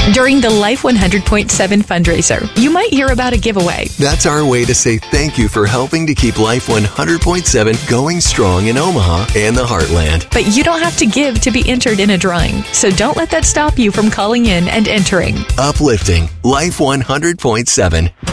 During the Life 100.7 fundraiser, you might hear about a giveaway. That's our way to say thank you for helping to keep Life 100.7 going strong in Omaha and the Heartland. But you don't have to give to be entered in a drawing, so don't let that stop you from calling in and entering. Uplifting Life 100.7.